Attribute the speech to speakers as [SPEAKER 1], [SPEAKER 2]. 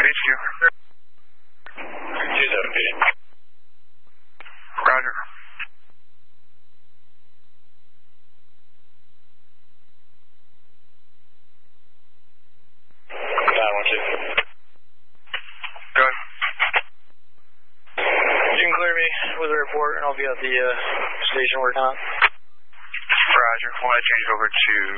[SPEAKER 1] HQ.
[SPEAKER 2] 27 feet.
[SPEAKER 1] Roger. Go ahead.
[SPEAKER 2] You can clear me with a report, and I'll be at the station working on it.
[SPEAKER 1] Roger. Want to change over to